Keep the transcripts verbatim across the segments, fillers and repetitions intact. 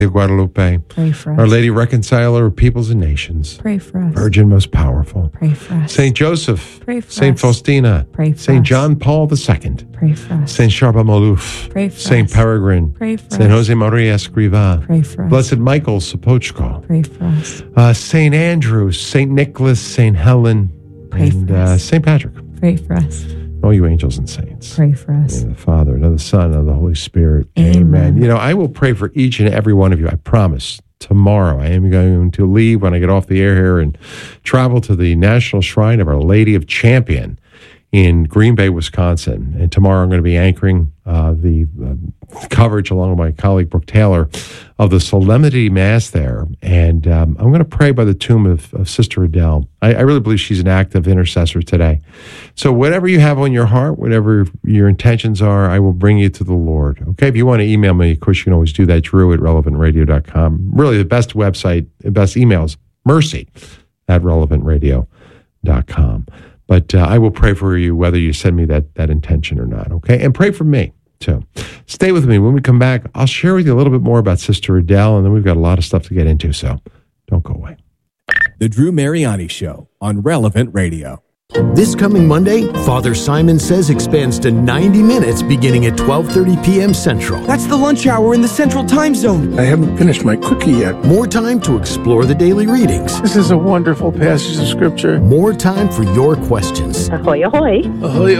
Guadalupe, pray for us. Our Lady Reconciler of Peoples and Nations, Pray for us. Virgin Most Powerful, Pray for us. Saint Joseph, Pray for Saint us. Faustina, Pray for Saint us. John Paul the Second, Pray for us. Saint Charbel Malouf, Pray for Saint us. Peregrine, Pray for Saint us. Jose Maria Escrivá, Pray for us. Blessed Michael Sopochko, Pray for us. uh, Saint Andrew, Saint Nicholas, Saint Helen, Pray and for uh, us. Saint Patrick. Pray for us. All you angels and saints. Pray for us. In the Father, and of the Son, and of the Holy Spirit. Amen. You know, I will pray for each and every one of you. I promise. Tomorrow, I am going to leave when I get off the air here and travel to the National Shrine of Our Lady of Champion in Green Bay, Wisconsin. And tomorrow I'm going to be anchoring uh, the uh, coverage along with my colleague Brooke Taylor of the Solemnity Mass there. And um, I'm going to pray by the tomb of, of Sister Adele. I, I really believe she's an active intercessor today. So whatever you have on your heart, whatever your intentions are, I will bring you to the Lord. Okay, if you want to email me, of course, you can always do that, drew at relevant radio dot com. Really, the best website, the best emails, mercy at relevant radio dot com. But uh, I will pray for you whether you send me that that intention or not, okay? And pray for me, too. Stay with me. When we come back, I'll share with you a little bit more about Sister Adele, and then we've got a lot of stuff to get into, so don't go away. The Drew Mariani Show on Relevant Radio. This coming Monday, Father Simon Says expands to ninety minutes beginning at twelve thirty p.m. Central. That's the lunch hour in the Central Time Zone. I haven't finished my cookie yet. More time to explore the daily readings. This is a wonderful passage of Scripture. More time for your questions. Ahoy, ahoy. Ahoy,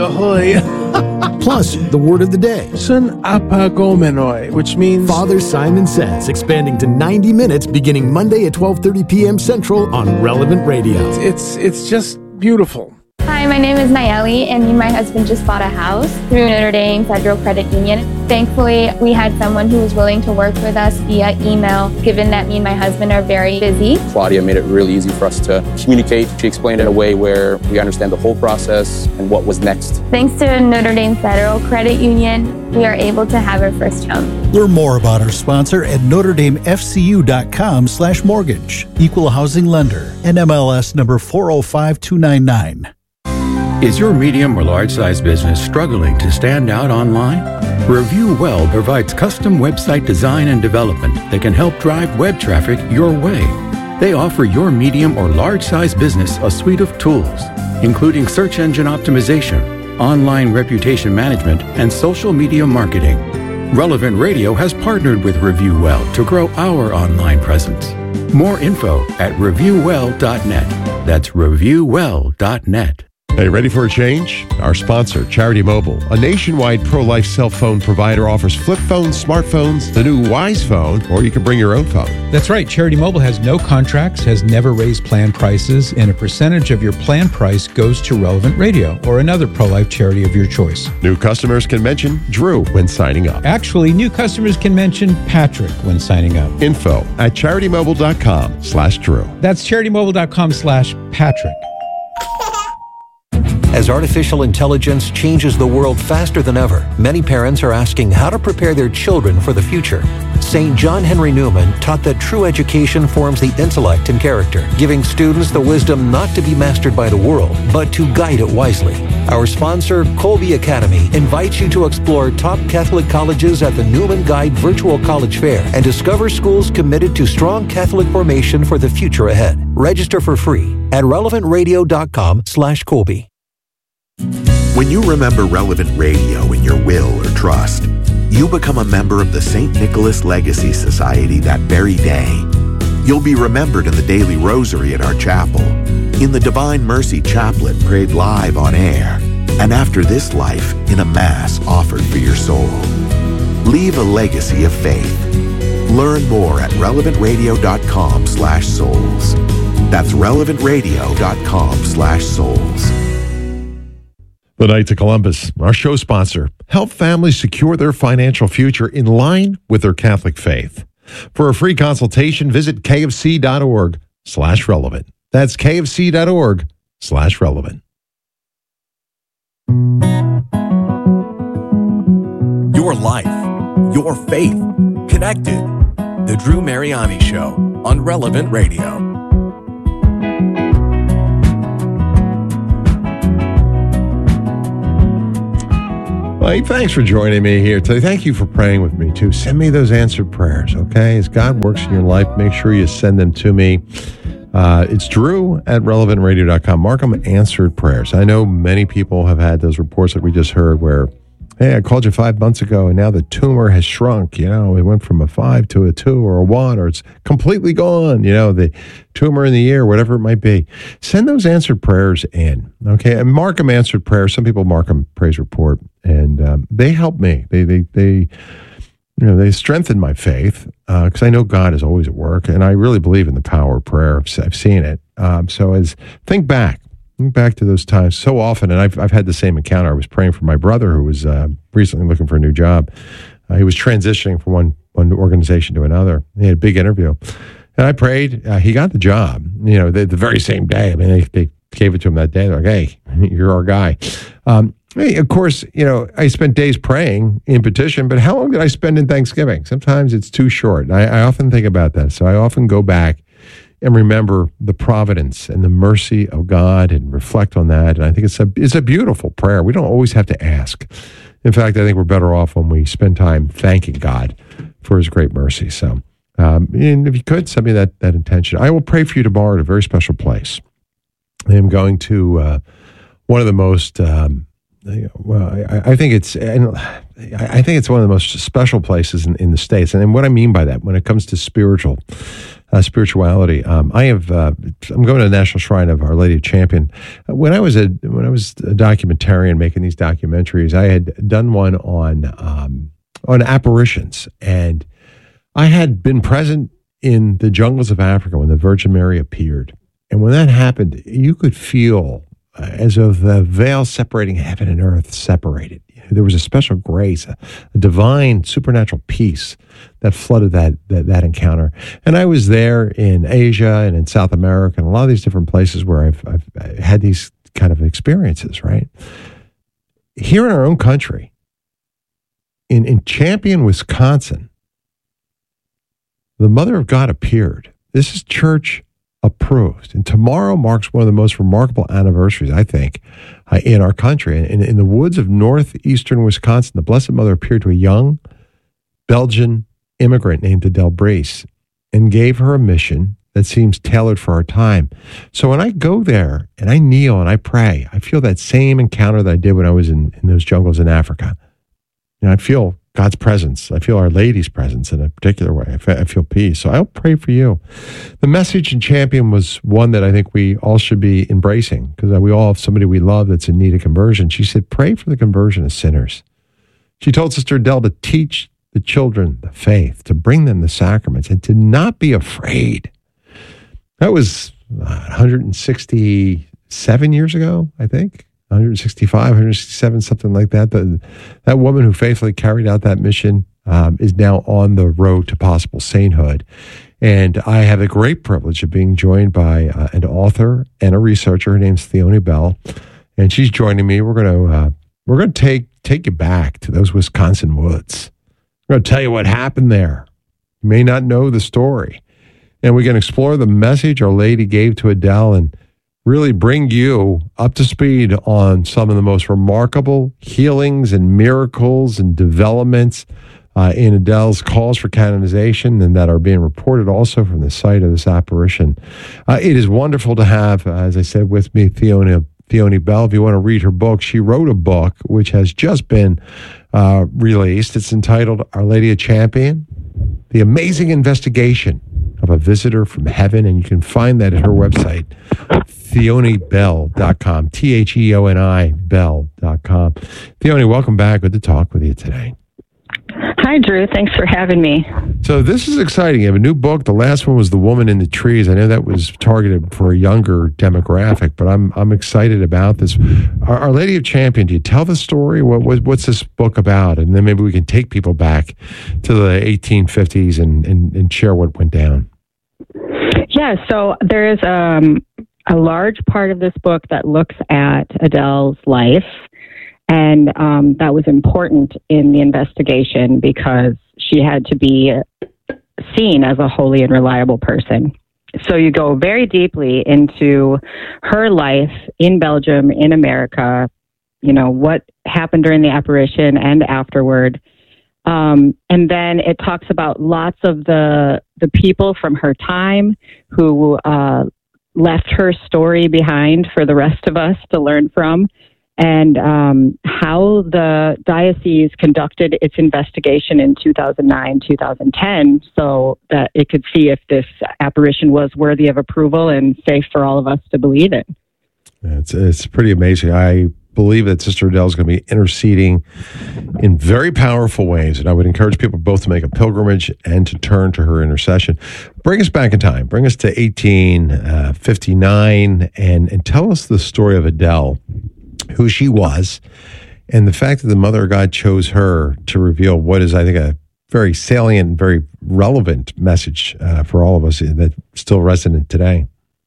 ahoy. Plus, the word of the day. Sun apagomenoi, which means... Father Simon Says, expanding to ninety minutes beginning Monday at twelve thirty p.m. Central on Relevant Radio. It's, it's just beautiful. Hi, my name is Nayeli, and me and my husband just bought a house through Notre Dame Federal Credit Union. Thankfully, we had someone who was willing to work with us via email, given that me and my husband are very busy. Claudia made it really easy for us to communicate. She explained it in a way where we understand the whole process and what was next. Thanks to Notre Dame Federal Credit Union, we are able to have our first home. Learn more about our sponsor at notre dame f c u dot com slash mortgage. Equal housing lender. N M L S number four oh five two nine nine. Is your medium or large size business struggling to stand out online? Review Well provides custom website design and development that can help drive web traffic your way. They offer your medium or large size business a suite of tools, including search engine optimization, online reputation management, and social media marketing. Relevant Radio has partnered with Review Well to grow our online presence. More info at review well dot net. That's review well dot net. Hey, ready for a change? Our sponsor, Charity Mobile, a nationwide pro-life cell phone provider, offers flip phones, smartphones, the new Wise Phone, or you can bring your own phone. That's right. Charity Mobile has no contracts, has never raised plan prices, and a percentage of your plan price goes to Relevant Radio or another pro-life charity of your choice. New customers can mention Drew when signing up. Actually, new customers can mention Patrick when signing up. Info at charitymobile.com slash Drew. That's charitymobile.com slash Patrick. As artificial intelligence changes the world faster than ever, many parents are asking how to prepare their children for the future. Saint John Henry Newman taught that true education forms the intellect and character, giving students the wisdom not to be mastered by the world, but to guide it wisely. Our sponsor, Colby Academy, invites you to explore top Catholic colleges at the Newman Guide Virtual College Fair and discover schools committed to strong Catholic formation for the future ahead. Register for free at relevant radio dot com slash Colby. When you remember Relevant Radio in your will or trust, you become a member of the Saint Nicholas Legacy Society that very day. You'll be remembered in the daily rosary at our chapel, in the Divine Mercy Chaplet prayed live on air, and after this life in a Mass offered for your soul. Leave a legacy of faith. Learn more at relevant radio dot com slash souls. That's relevant radio dot com slash souls. The Knights of Columbus, our show sponsor, help families secure their financial future in line with their Catholic faith. For a free consultation, visit kfc.org slash relevant. That's kfc.org slash relevant. Your life, your faith, connected. The Drew Mariani Show on Relevant Radio. Well, hey, thanks for joining me here today. Thank you for praying with me, too. Send me those answered prayers, okay? As God works in your life, make sure you send them to me. Uh, it's Drew at relevant radio dot com. Mark them answered prayers. I know many people have had those reports that we just heard where, hey, I called you five months ago, and now the tumor has shrunk. You know, it went from a five to a two or a one, or it's completely gone. You know, the tumor in the ear, whatever it might be. Send those answered prayers in, okay? And mark them answered prayers. Some people mark them praise report, and um, they help me. They, they, they, you know, they strengthen my faith because uh, I know God is always at work, and I really believe in the power of prayer. I've, I've seen it. Um, so as think back. Back to those times so often, and I've I've had the same encounter. I was praying for my brother who was uh, recently looking for a new job. Uh, he was transitioning from one one organization to another. He had a big interview, and I prayed. Uh, he got the job. You know, the, the very same day. I mean, they, they gave it to him that day. They're like, "Hey, you're our guy." Um, hey, of course, you know, I spent days praying in petition, but how long did I spend in Thanksgiving? Sometimes it's too short. I, I often think about that, so I often go back and remember the providence and the mercy of God and reflect on that. And I think it's a it's a beautiful prayer. We don't always have to ask. In fact, I think we're better off when we spend time thanking God for his great mercy. So um, and if you could, send me that, that intention. I will pray for you tomorrow at a very special place. I am going to uh, one of the most, um, well, I, I think it's, I think it's one of the most special places in, in the States. And what I mean by that, when it comes to spiritual Uh, spirituality. Um, I have. Uh, I'm going to the National Shrine of Our Lady of Champion. When I was a when I was a documentarian making these documentaries, I had done one on um, on apparitions, and I had been present in the jungles of Africa when the Virgin Mary appeared. And when that happened, you could feel uh, as though the veil separating heaven and earth separated. There was a special grace, a, a divine supernatural peace that flooded that, that that encounter. And I was there in Asia and in South America and a lot of these different places where I've, I've had these kind of experiences, right? Here in our own country, in, in Champion, Wisconsin, the Mother of God appeared. This is church approved. And tomorrow marks one of the most remarkable anniversaries, I think, uh, in our country. In, in the woods of northeastern Wisconsin, the Blessed Mother appeared to a young Belgian immigrant named Adele Brace and gave her a mission that seems tailored for our time. So when I go there and I kneel and I pray, I feel that same encounter that I did when I was in, in those jungles in Africa. You know, I feel God's presence. I feel Our Lady's presence in a particular way. I, fe- I feel peace. So I'll pray for you. The message in Champion was one that I think we all should be embracing because we all have somebody we love that's in need of conversion. She said, pray for the conversion of sinners. She told Sister Adele to teach the children the faith, to bring them the sacraments, and to not be afraid. That was uh, one hundred sixty-seven years ago, I think. one hundred sixty-five, one hundred sixty-seven, something like that. The, that woman who faithfully carried out that mission um, is now on the road to possible sainthood. And I have the great privilege of being joined by uh, an author and a researcher. Her name's Theoni Bell, and she's joining me. We're going to uh, we're going to take take you back to those Wisconsin woods. We're going to tell you what happened there. You may not know the story, and we can explore the message Our Lady gave to Adele and really bring you up to speed on some of the most remarkable healings and miracles and developments uh, in Adele's calls for canonization and that are being reported also from the site of this apparition. Uh, it is wonderful to have, uh, as I said, with me, Theoni, Theoni Bell. If you want to read her book, she wrote a book which has just been uh, released. It's entitled Our Lady of Champion, The Amazing Investigation of a Visitor from Heaven, and you can find that at her website, theoni bell dot com, T H E O N I Bell dot com. Theoni, welcome back. Good to talk with you today. Hi, Drew. Thanks for having me. So this is exciting. You have a new book. The last one was The Woman in the Trees. I know that was targeted for a younger demographic, but I'm I'm excited about this. Our, Our Lady of Champion, do you tell the story? What, what What's this book about? And then maybe we can take people back to the eighteen fifties and, and, and share what went down. Yeah, so there is um, a large part of this book that looks at Adele's life, and um, that was important in the investigation because she had to be seen as a holy and reliable person. So you go very deeply into her life in Belgium, in America, you know, what happened during the apparition and afterward. Um, and then it talks about lots of the the people from her time who uh, left her story behind for the rest of us to learn from, and um, how the diocese conducted its investigation in two thousand nine, two thousand ten, so that it could see if this apparition was worthy of approval and safe for all of us to believe in. It's, it's pretty amazing. I believe that Sister Adele is going to be interceding in very powerful ways, and I would encourage people both to make a pilgrimage and to turn to her intercession. Bring us back in time. Bring us to eighteen fifty-nine and, and tell us the story of Adele, who she was, and the fact that the Mother of God chose her to reveal what is, I think, a very salient, very relevant message uh, for all of us that's still resonant today.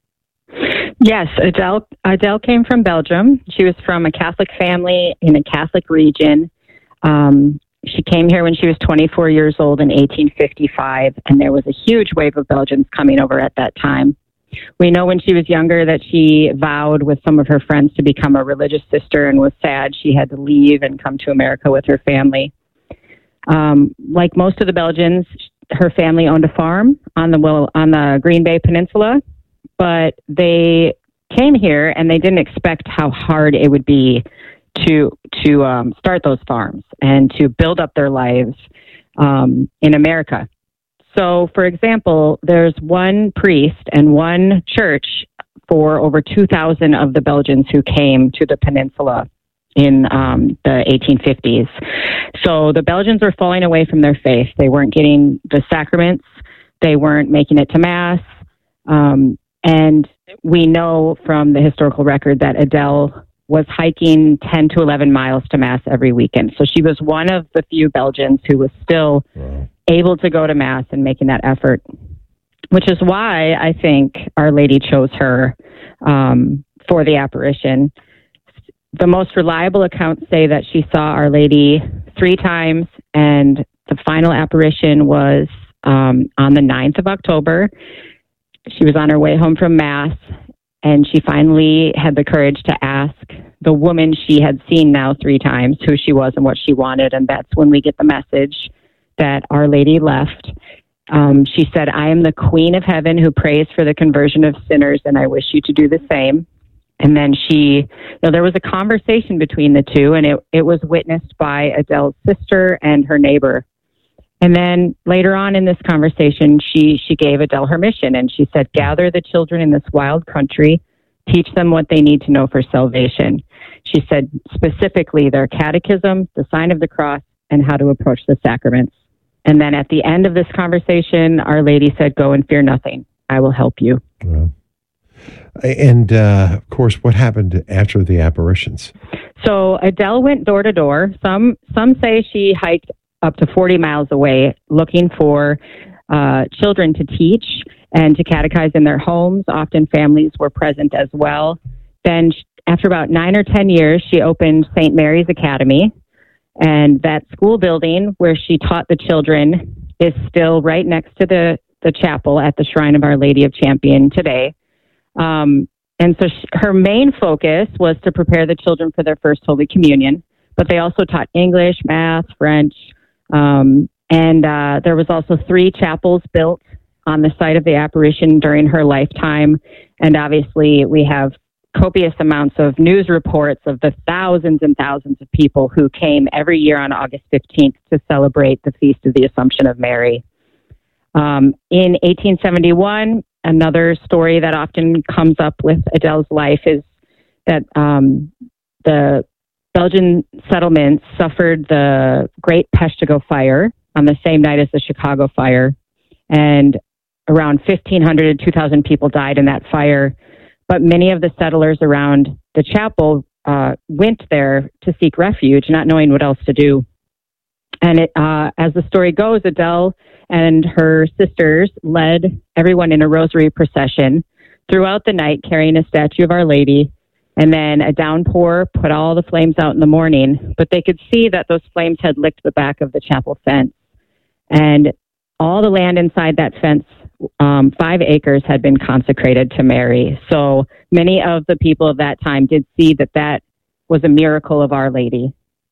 Yes, Adele, Adele came from Belgium. She was from a Catholic family in a Catholic region. Um, she came here when she was twenty-four years old in eighteen fifty-five, and there was a huge wave of Belgians coming over at that time. We know when she was younger that she vowed with some of her friends to become a religious sister and was sad she had to leave and come to America with her family. Um, like most of the Belgians, her family owned a farm on the well, on the Green Bay Peninsula, but they came here and they didn't expect how hard it would be to to um, start those farms and to build up their lives um, in America. So, for example, there's one priest and one church for over two thousand of the Belgians who came to the peninsula in um, the eighteen fifties. So the Belgians were falling away from their faith. They weren't getting the sacraments. They weren't making it to Mass. Um, and we know from the historical record that Adele was hiking ten to eleven miles to Mass every weekend. So she was one of the few Belgians who was still wow. able to go to Mass and making that effort, which is why I think Our Lady chose her um, for the apparition. The most reliable accounts say that she saw Our Lady three times, and the final apparition was um, on the ninth of October. She was on her way home from Mass, and she finally had the courage to ask the woman she had seen now three times who she was and what she wanted, and that's when we get the message that Our Lady left. Um, she said, "I am the Queen of Heaven who prays for the conversion of sinners, and I wish you to do the same." And then she, you know, there was a conversation between the two, and it, it was witnessed by Adele's sister and her neighbor. And then later on in this conversation, she, she gave Adele her mission, and she said, "Gather the children in this wild country, teach them what they need to know for salvation." She said specifically their catechism, the sign of the cross, and how to approach the sacraments. And then at the end of this conversation, Our Lady said, "Go and fear nothing. I will help you." Wow. And, uh, of course, what happened after the apparitions? So Adele went door to door. Some some say she hiked up to forty miles away looking for uh, children to teach and to catechize in their homes. Often families were present as well. Then after about nine or ten years, she opened Saint Mary's Academy. And that school building where she taught the children is still right next to the, the chapel at the Shrine of Our Lady of Champion today. Um, and so she, her main focus was to prepare the children for their first Holy Communion, but they also taught English, math, French, um, and uh, there was also three chapels built on the site of the apparition during her lifetime. And obviously we have copious amounts of news reports of the thousands and thousands of people who came every year on August fifteenth to celebrate the Feast of the Assumption of Mary. Um, in eighteen seventy-one, another story that often comes up with Adele's life is that um, the Belgian settlements suffered the Great Peshtigo Fire on the same night as the Chicago Fire, and around fifteen hundred to two thousand people died in that fire. But many of the settlers around the chapel uh, went there to seek refuge, not knowing what else to do. And it, uh, as the story goes, Adele and her sisters led everyone in a rosary procession throughout the night, carrying a statue of Our Lady. And then a downpour put all the flames out in the morning. But they could see that those flames had licked the back of the chapel fence. And all the land inside that fence, um, five acres, had been consecrated to Mary. So many of the people of that time did see that that was a miracle of Our Lady.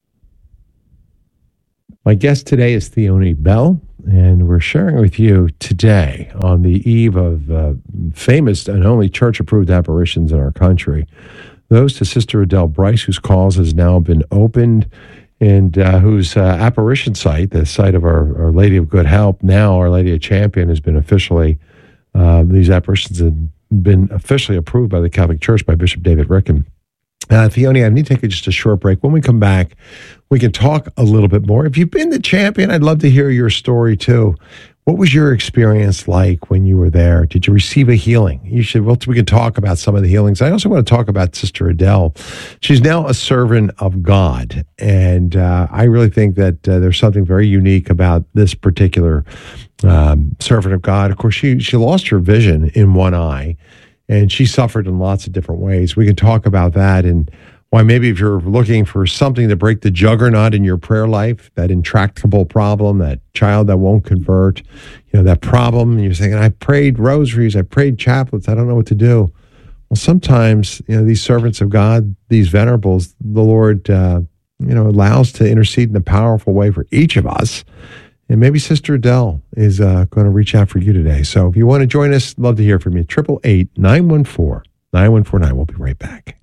My guest today is Theoni Bell, and we're sharing with you today on the eve of uh, famous and only church-approved apparitions in our country, those to Sister Adele Bryce, whose cause has now been opened, and uh, whose uh, apparition site, the site of our, our Lady of Good Help, now Our Lady of Champion, has been officially, uh, these apparitions have been officially approved by the Catholic Church by Bishop David Rickham. Uh, Theoni, I need to take just a short break. When we come back, we can talk a little bit more. If you've been to Champion, I'd love to hear your story too. What was your experience like when you were there? Did you receive a healing? You should. Well, we can talk about some of the healings. I also want to talk about Sister Adele. She's now a servant of God, and uh, I really think that uh, there's something very unique about this particular um, servant of God. Of course, she she lost her vision in one eye, and she suffered in lots of different ways. We can talk about that and why maybe if you're looking for something to break the juggernaut in your prayer life, that intractable problem, that child that won't convert, you know, that problem, and you're saying, I prayed rosaries, I prayed chaplets, I don't know what to do. Well, sometimes, you know, these servants of God, these venerables, the Lord, uh, you know, allows to intercede in a powerful way for each of us. And maybe Sister Adele is uh, going to reach out for you today. So if you want to join us, love to hear from you. eight eight eight, nine one four, nine one four nine. We'll be right back.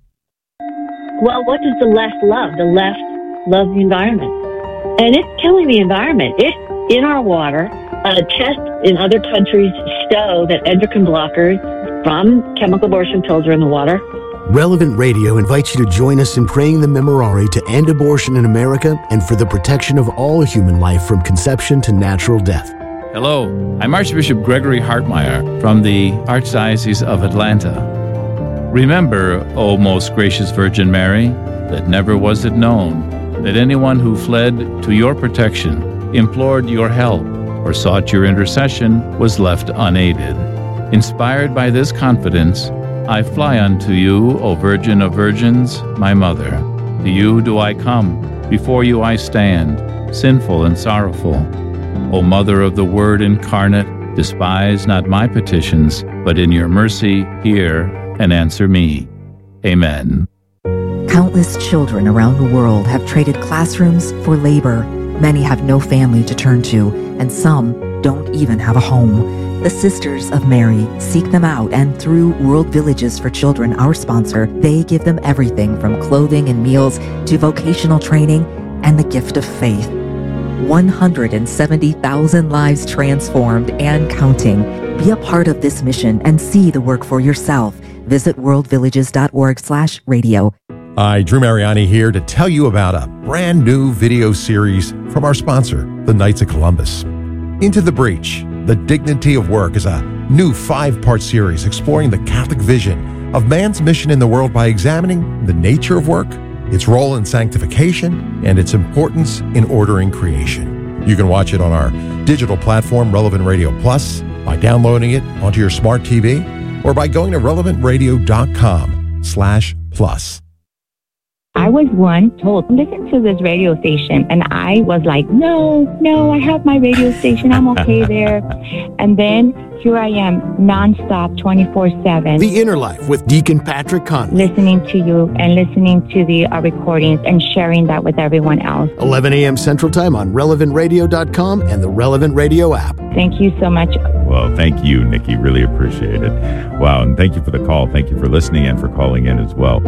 Well, what does the left love? The left loves the environment. And it's killing the environment. It's in our water. Uh, tests in other countries show that endocrine blockers from chemical abortion pills are in the water. Relevant Radio invites you to join us in praying the Memorare to end abortion in America and for the protection of all human life from conception to natural death. Hello, I'm Archbishop Gregory Hartmeyer from the Archdiocese of Atlanta. Remember, O most gracious Virgin Mary, that never was it known that anyone who fled to your protection, implored your help, or sought your intercession was left unaided. Inspired by this confidence, I fly unto you, O Virgin of Virgins, my Mother. To you do I come, before you I stand, sinful and sorrowful. O Mother of the Word incarnate, despise not my petitions, but in your mercy hear and answer me. Amen. Countless children around the world have traded classrooms for labor. Many have no family to turn to, and some don't even have a home. The Sisters of Mary seek them out, and through World Villages for Children, our sponsor, they give them everything from clothing and meals to vocational training and the gift of faith. one hundred seventy thousand lives transformed and counting. Be a part of this mission and see the work for yourself. Visit worldvillages.org slash radio. Hi, Drew Mariani here to tell you about a brand new video series from our sponsor, the Knights of Columbus. Into the Breach, The Dignity of Work is a new five-part series exploring the Catholic vision of man's mission in the world by examining the nature of work, its role in sanctification, and its importance in ordering creation. You can watch it on our digital platform, Relevant Radio Plus, by downloading it onto your smart T V, or by going to relevantradio.com slash plus. I was one told, listen to this radio station. And I was like, no, no, I have my radio station. I'm okay there. And then here I am, nonstop, twenty-four seven. The Inner Life with Deacon Patrick Conley. Listening to you and listening to the uh, recordings and sharing that with everyone else. eleven a.m. Central Time on relevant radio dot com and the Relevant Radio app. Thank you so much. Well, thank you, Nikki. Really appreciate it. Wow, and thank you for the call. Thank you for listening and for calling in as well.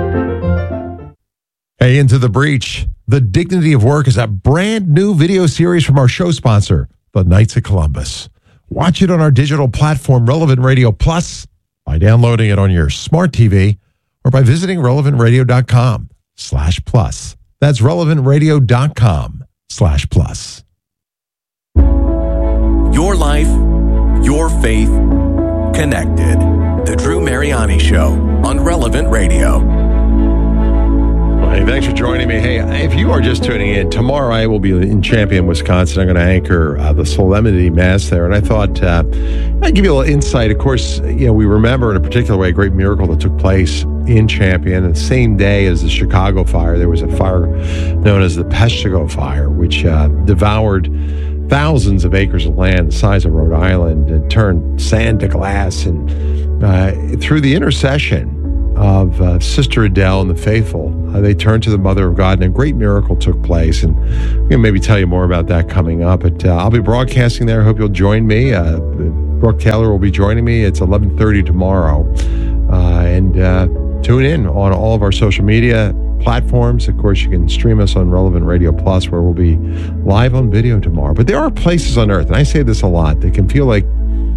Hey, Into the Breach, The Dignity of Work is a brand new video series from our show sponsor, the Knights of Columbus. Watch it on our digital platform, Relevant Radio Plus, by downloading it on your smart T V or by visiting relevantradio.com slash plus. That's relevantradio.com slash plus. Your life, your faith, connected. The Drew Mariani Show on Relevant Radio. Hey, thanks for joining me. Hey, if you are just tuning in, tomorrow I will be in Champion, Wisconsin. I'm going to anchor uh, the Solemnity Mass there. And I thought uh, I'd give you a little insight. Of course, you know, we remember in a particular way a great miracle that took place in Champion. And the same day as the Chicago fire, there was a fire known as the Peshtigo fire, which uh, devoured thousands of acres of land the size of Rhode Island and turned sand to glass. And uh, through the intercession of uh, Sister Adele and the faithful. Uh, they turned to the Mother of God, and a great miracle took place. And I'm going to maybe tell you more about that coming up. But uh, I'll be broadcasting there. I hope you'll join me. Uh, Brooke Taylor will be joining me. It's eleven thirty tomorrow. Uh, and uh, tune in on all of our social media platforms. Of course, you can stream us on Relevant Radio Plus, where we'll be live on video tomorrow. But there are places on earth, and I say this a lot, that can feel like,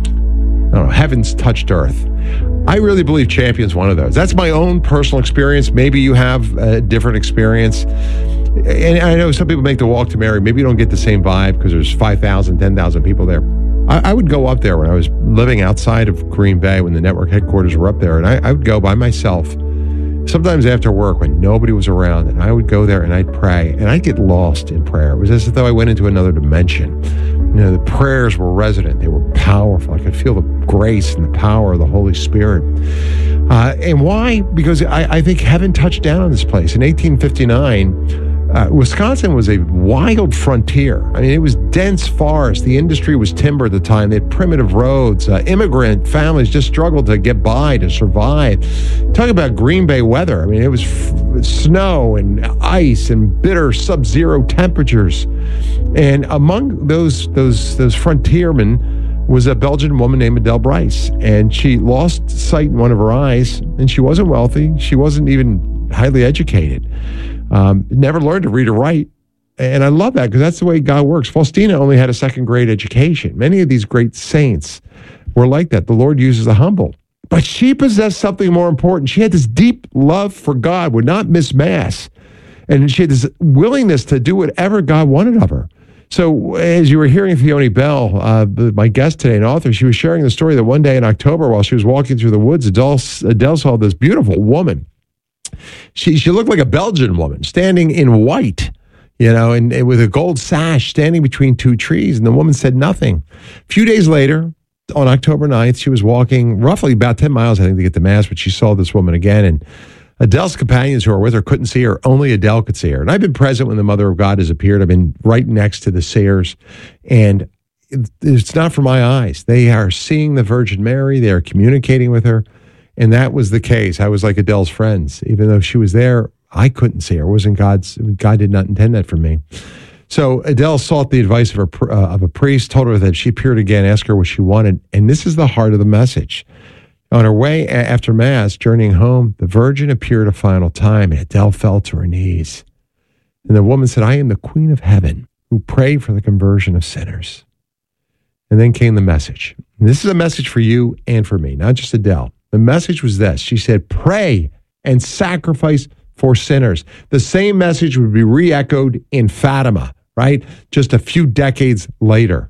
I don't know, heaven's touched earth. I really believe Champion's one of those. That's my own personal experience. Maybe you have a different experience. And I know some people make the walk to Mary. Maybe you don't get the same vibe because there's five thousand, ten thousand people there. I, I would go up there when I was living outside of Green Bay, when the network headquarters were up there, and I, I would go by myself, sometimes after work when nobody was around, and I would go there and I'd pray, and I'd get lost in prayer. It was as though I went into another dimension. You know, the prayers were resonant. They were powerful. I could feel the grace and the power of the Holy Spirit. Uh, and why? Because I, I think heaven touched down on this place. In eighteen fifty-nine, uh, Wisconsin was a wild frontier. I mean, it was dense forest. The industry was timber at the time. They had primitive roads. Uh, immigrant families just struggled to get by, to survive. Talk about Green Bay weather. I mean, it was f- snow and ice and bitter sub-zero temperatures. And among those those those frontiermen was a Belgian woman named Adele Bryce. And she lost sight in one of her eyes, and she wasn't wealthy. She wasn't even highly educated. Um, never learned to read or write. And I love that, because that's the way God works. Faustina only had a second grade education. Many of these great saints were like that. The Lord uses the humble. But she possessed something more important. She had this deep love for God, would not miss Mass. And she had this willingness to do whatever God wanted of her. So as you were hearing Theoni Bell, uh, my guest today, an author, she was sharing the story that one day in October, while she was walking through the woods, Adele, Adele saw this beautiful woman. She she looked like a Belgian woman, standing in white, you know, and, and with a gold sash, standing between two trees. And the woman said nothing. A few days later, on October ninth, she was walking roughly about ten miles, I think, to get to Mass, but she saw this woman again. And Adele's companions who were with her couldn't see her. Only Adele could see her. And I've been present when the Mother of God has appeared. I've been right next to the seers. And it's not for my eyes. They are seeing the Virgin Mary. They are communicating with her. And that was the case. I was like Adele's friends. Even though she was there, I couldn't see her. It wasn't God's, God did not intend that for me. So Adele sought the advice of, her, uh, of a priest, told her that she appeared again, asked her what she wanted. And this is the heart of the message. On her way after Mass, journeying home, the Virgin appeared a final time, and Adele fell to her knees. And the woman said, I am the Queen of Heaven, who prayed for the conversion of sinners. And then came the message. And this is a message for you and for me, not just Adele. The message was this. She said, pray and sacrifice for sinners. The same message would be re-echoed in Fatima, right? Just a few decades later.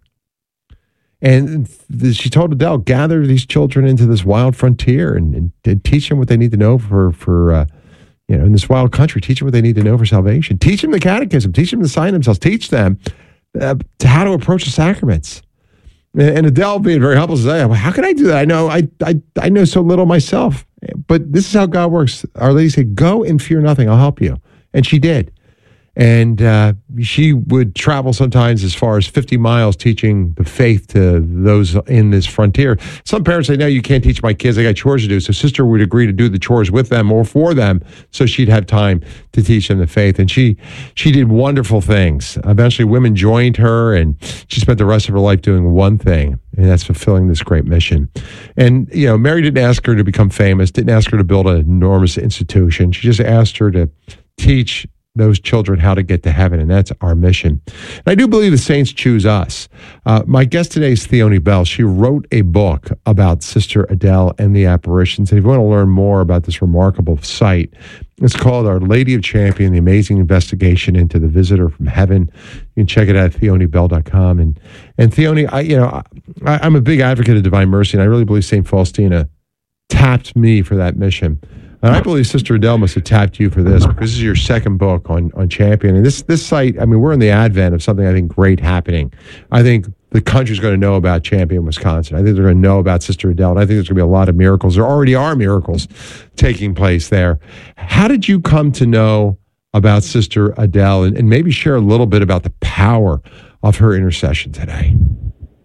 And she told Adele, gather these children into this wild frontier and, and, and teach them what they need to know for, for uh, you know, in this wild country. Teach them what they need to know for salvation. Teach them the catechism. Teach them to sign themselves. Teach them uh, to how to approach the sacraments. And, and Adele, being very humble, says, well, how can I do that? I know I, I I know so little myself. But this is how God works. Our Lady said, go and fear nothing. I'll help you. And she did. And uh, she would travel sometimes as far as fifty miles teaching the faith to those in this frontier. Some parents say, no, you can't teach my kids. They got chores to do. So sister would agree to do the chores with them or for them so she'd have time to teach them the faith. And she she did wonderful things. Eventually, women joined her, and she spent the rest of her life doing one thing, and that's fulfilling this great mission. And, you know, Mary didn't ask her to become famous, didn't ask her to build an enormous institution. She just asked her to teach those children how to get to heaven, and that's our mission. And I do believe the saints choose us. Uh, my guest today is Theoni Bell. She wrote a book about Sister Adele and the apparitions. And if you want to learn more about this remarkable site, it's called Our Lady of Champion, the amazing investigation into the visitor from heaven. You can check it out at theoni bell dot com. And, and Theoni, I, you know, I, I'm a big advocate of divine mercy, and I really believe Saint Faustina tapped me for that mission. And I believe Sister Adele must have tapped you for this, because this is your second book on, on Champion. And this this site, I mean, we're in the advent of something I think great happening. I think the country's going to know about Champion, Wisconsin. I think they're going to know about Sister Adele. And I think there's going to be a lot of miracles. There already are miracles taking place there. How did you come to know about Sister Adele? And, and maybe share a little bit about the power of her intercession today.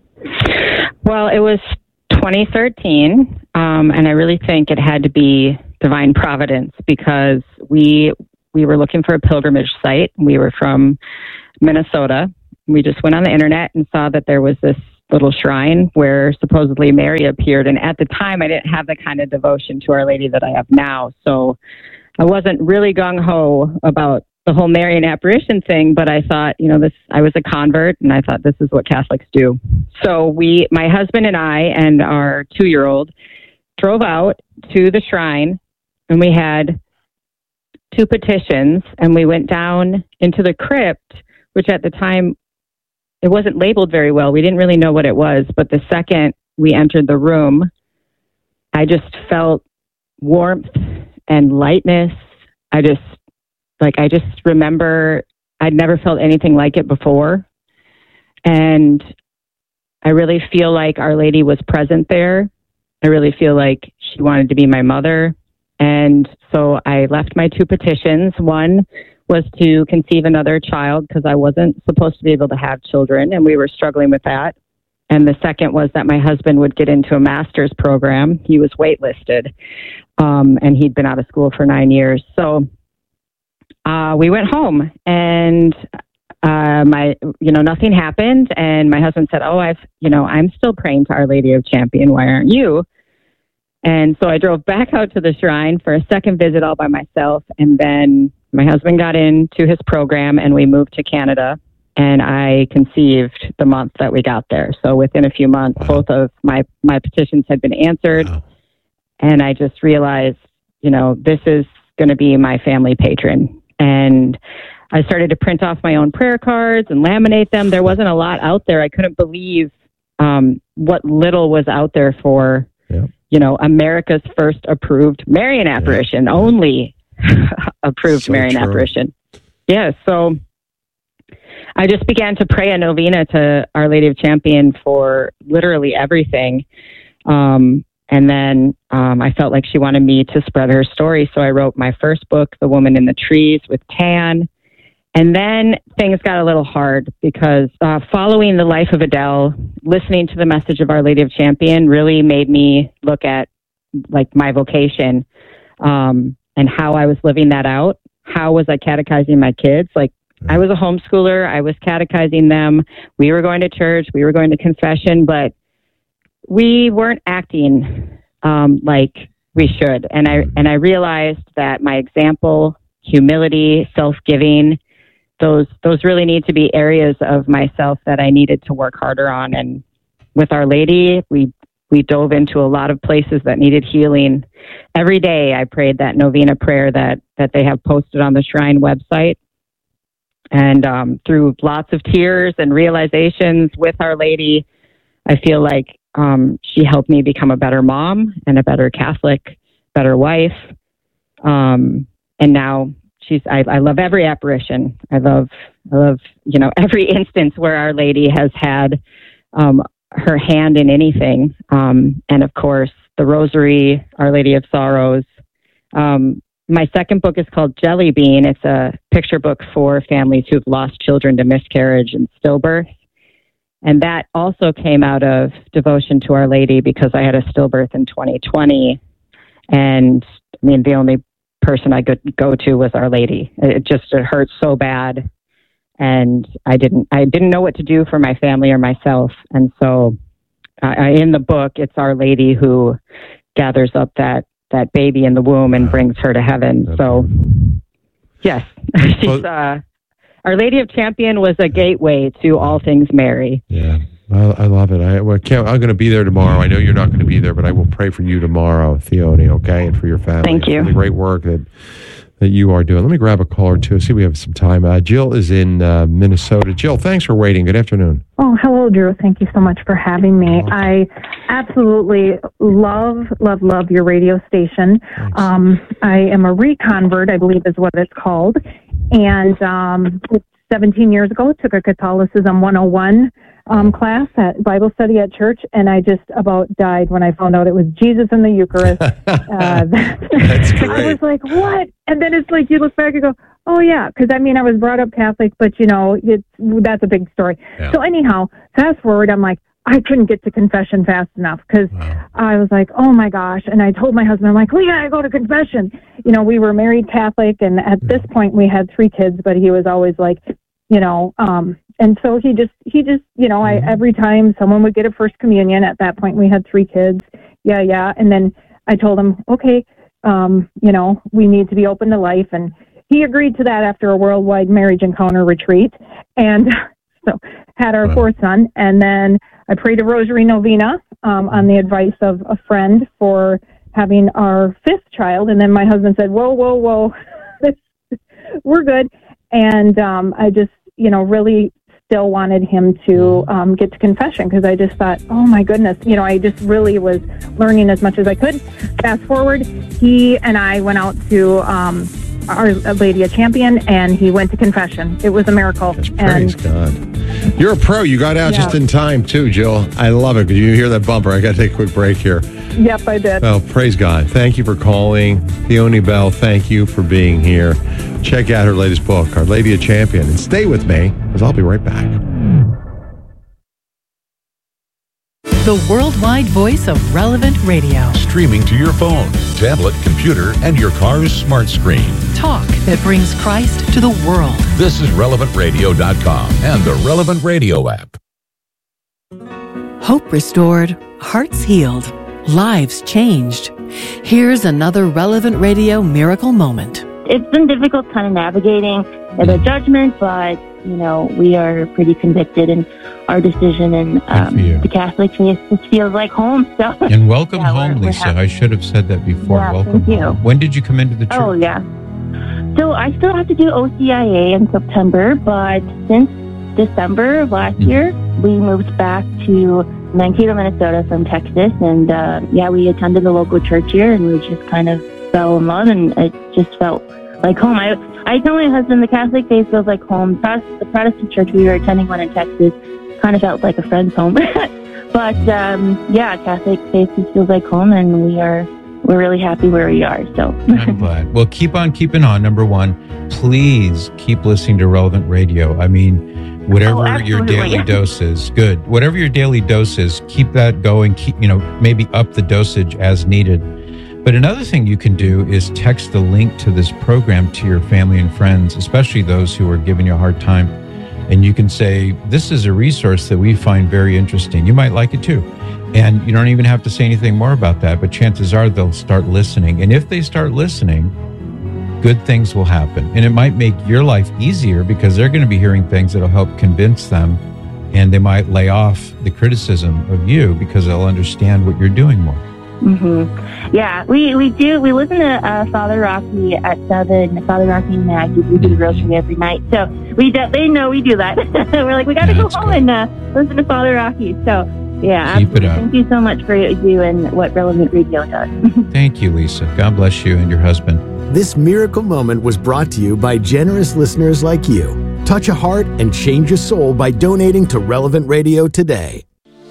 Well, it was twenty thirteen, um, and I really think it had to be divine providence, because we we were looking for a pilgrimage site. We were from Minnesota. We just went on the internet and saw that there was this little shrine where supposedly Mary appeared. And at the time, I didn't have the kind of devotion to Our Lady that I have now. So I wasn't really gung-ho about the whole Marian apparition thing, but I thought, you know, this, I was a convert and I thought this is what Catholics do. So we, my husband and I and our two-year-old drove out to the shrine, and we had two petitions, and we went down into the crypt, which at the time, it wasn't labeled very well. We didn't really know what it was, but the second we entered the room, I just felt warmth and lightness. I just, like, I just remember I'd never felt anything like it before. And I really feel like Our Lady was present there. I really feel like she wanted to be my mother. And so I left my two petitions. One was to conceive another child, because I wasn't supposed to be able to have children, and we were struggling with that. And the second was that my husband would get into a master's program. He was waitlisted, um, and he'd been out of school for nine years. So uh, we went home, and uh, my, you know, nothing happened. And my husband said, "Oh, I've, you know, I'm still praying to Our Lady of Champion. Why aren't you?" And so I drove back out to the shrine for a second visit all by myself, and then my husband got into his program, and we moved to Canada, and I conceived the month that we got there. So within a few months, wow. both of my, my petitions had been answered. Wow. And I just realized, you know, this is going to be my family patron. And I started to print off my own prayer cards and laminate them. There wasn't a lot out there. I couldn't believe um, what little was out there for, yeah. you know, America's first approved Marian apparition, yeah. only approved so Marian true. apparition. Yeah, so I just began to pray a novena to Our Lady of Champion for literally everything. Um, and then um, I felt like she wanted me to spread her story. So I wrote my first book, The Woman in the Trees, with Tan. And then things got a little hard, because uh, following the life of Adele, listening to the message of Our Lady of Champion really made me look at like my vocation. Um, and how I was living that out. How was I catechizing my kids? Like, I was a homeschooler. I was catechizing them. We were going to church. We were going to confession, but we weren't acting um, like we should. And I and I realized that my example, humility, self-giving, those those really need to be areas of myself that I needed to work harder on. And with Our Lady, we We dove into a lot of places that needed healing. Every day I prayed that novena prayer that, that they have posted on the Shrine website. And um, through lots of tears and realizations with Our Lady, I feel like um, she helped me become a better mom and a better Catholic, better wife. Um, and now she's, I, I love every apparition. I love, I love, you know, every instance where Our Lady has had um, her hand in anything. Um, and of course, the Rosary, Our Lady of Sorrows. Um, my second book is called Jelly Bean. It's a picture book for families who've lost children to miscarriage and stillbirth. And that also came out of devotion to Our Lady, because I had a stillbirth in twenty twenty. And I mean, the only person I could go to was Our Lady. It just it hurt so bad. And I didn't, I didn't know what to do for my family or myself. And so uh, in the book, it's Our Lady who gathers up that, that baby in the womb and brings her to heaven. That's so yes, she's, uh, Our Lady of Champion was a gateway to all things Mary. Yeah. I, I love it. I, well, can't, I'm going to be there tomorrow. I know you're not going to be there, but I will pray for you tomorrow, Theone, okay? And for your family. Thank you. For the great work that that you are doing. Let me grab a call or two. See, we have some time. Uh, Jill is in uh, Minnesota. Jill, thanks for waiting. Good afternoon. Oh, hello, Drew. Thank you so much for having me. I absolutely love, love, love your radio station. Um, I am a reconvert, I believe is what it's called. And um, seventeen years ago, took a Catholicism one oh one um, class at Bible study at church, and I just about died when I found out it was Jesus in the Eucharist. uh, that, That's great. I was like, what? And then it's like, you look back and go, oh, yeah, because, I mean, I was brought up Catholic, but, you know, it's that's a big story. Yeah. So anyhow, fast forward, I'm like, I couldn't get to confession fast enough because wow. I was like, oh my gosh. And I told my husband, I'm like, we gotta go to confession. You know, we were married Catholic, and at this point we had three kids, but he was always like, you know, um, and so he just, he just, you know, I, every time someone would get a first communion, at that point we had three kids. Yeah. Yeah. And then I told him, okay, um, you know, we need to be open to life. And he agreed to that after a worldwide marriage encounter retreat. And so had our wow. fourth son. And then I prayed a rosary novena um, on the advice of a friend for having our fifth child. And then my husband said, whoa, whoa, whoa, we're good. And um, I just, you know, really still wanted him to um, get to confession because I just thought, oh my goodness, you know, I just really was learning as much as I could. Fast forward, he and I went out to um, Our Lady of Champion, and he went to confession. It was a miracle. Yes, praise and, God. You're a pro. You got out yeah. just in time, too, Jill. I love it. Because you hear that bumper. I got to take a quick break here. Yep, I did. Well, praise God. Thank you for calling. Peony Bell, thank you for being here. Check out her latest book, Our Lady of Champion. And stay with me, because I'll be right back. The worldwide voice of Relevant Radio. Streaming to your phone, tablet, computer, and your car's smart screen. Talk that brings Christ to the world. This is relevant radio dot com and the Relevant Radio app. Hope restored, hearts healed, lives changed. Here's another Relevant Radio miracle moment. It's been difficult kind of navigating the judgment, but, you know, we are pretty convicted in our decision, and um, the Catholic faith just feels like home. So. And welcome yeah, home, we're, we're Lisa. happy. I should have said that before. Yeah, welcome thank you. home. When did you come into the church? Oh, yeah. So I still have to do O C I A in September, but since December of last mm-hmm. year, we moved back to Mankato, Minnesota from Texas. And, uh, yeah, we attended the local church here, and we just kind of fell in love, and it just felt like home. I I tell my husband the Catholic faith feels like home. The Protestant church, we were attending one in Texas, kind of felt like a friend's home. But, um, yeah, Catholic faith just feels like home, and we are, we're really happy where we are. So I'm glad. Well, keep on keeping on, number one. Please keep listening to Relevant Radio. I mean, whatever oh, your daily dose is, good. Whatever your daily dose is, keep that going. Keep, you know, maybe up the dosage as needed. But another thing you can do is text the link to this program to your family and friends, especially those who are giving you a hard time. And you can say, this is a resource that we find very interesting. You might like it too. And you don't even have to say anything more about that, but chances are they'll start listening. And if they start listening, good things will happen. And it might make your life easier because they're going to be hearing things that'll help convince them. And they might lay off the criticism of you because they'll understand what you're doing more. Mm-hmm. Yeah, we, we do. We listen to uh, Father Rocky at seven. Father Rocky and Maggie, we do the rosary every night. So we do, they know we do that. We're like, we got to go home good. and uh, listen to Father Rocky. So yeah, keep it up. Thank you so much for what you do and what Relevant Radio does. Thank you, Lisa. God bless you and your husband. This miracle moment was brought to you by generous listeners like you. Touch a heart and change a soul by donating to Relevant Radio today.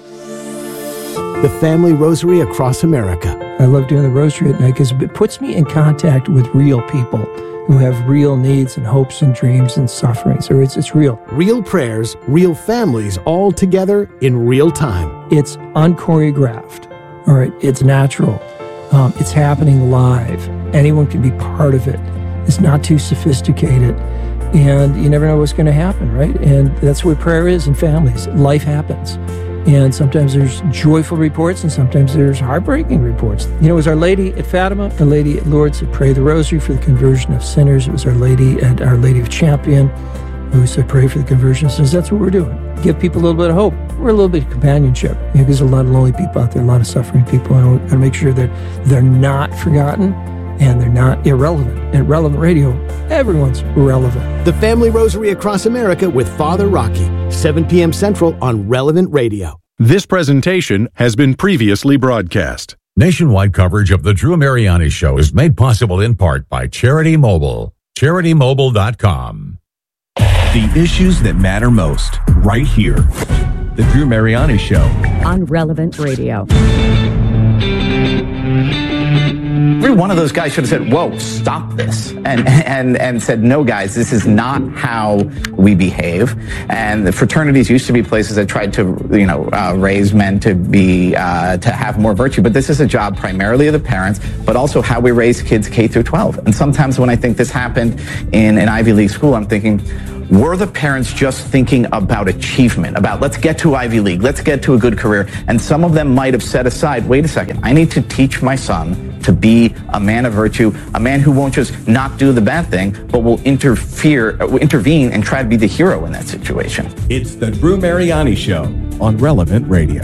The Family Rosary Across America. I love doing the rosary at night because it puts me in contact with real people who have real needs and hopes and dreams and sufferings. So it's, it's real. Real prayers, real families, all together in real time. It's unchoreographed. All right, it's natural. Um, it's happening live. Anyone can be part of it. It's not too sophisticated. And you never know what's going to happen, right? And that's what prayer is in families. Life happens. And sometimes there's joyful reports and sometimes there's heartbreaking reports. You know, it was Our Lady at Fatima, Our Lady at Lourdes that prayed the rosary for the conversion of sinners. It was Our Lady at Our Lady of Champion who said pray for the conversion of sinners. That's what we're doing. Give people a little bit of hope. We're a little bit of companionship. You know, there's a lot of lonely people out there, a lot of suffering people. And we've got to make sure that they're not forgotten and they're not irrelevant. At Relevant Radio, everyone's relevant. The Family Rosary Across America with Father Rocky, seven p.m. Central on Relevant Radio. This presentation has been previously broadcast. Nationwide coverage of the Drew Mariani Show is made possible in part by Charity Mobile. charity mobile dot com. The issues that matter most, right here. The Drew Mariani Show on Relevant Radio. Every one of those guys should have said, whoa, stop this. And, and, and said, no, guys, this is not how we behave. And the fraternities used to be places that tried to, you know, uh, raise men to be, uh, to have more virtue. But this is a job primarily of the parents, but also how we raise kids K through twelve. And sometimes when I think this happened in an Ivy League school, I'm thinking, were the parents just thinking about achievement, about let's get to Ivy League, let's get to a good career? And some of them might have set aside, wait a second, I need to teach my son to be a man of virtue, a man who won't just not do the bad thing, but will interfere, intervene and try to be the hero in that situation. It's the Drew Mariani Show on Relevant Radio.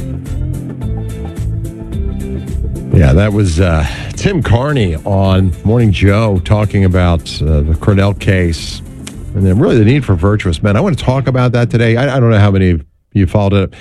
Yeah, that was uh, Tim Carney on Morning Joe talking about uh, the Cornell case and then really the need for virtuous men. I want to talk about that today. I, I don't know how many of you followed it.